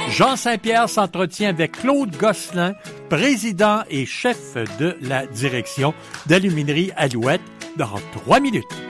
Jean Saint-Pierre s'entretient avec Claude Gosselin, président et chef de la direction d'Aluminerie Alouette, dans 3 minutes.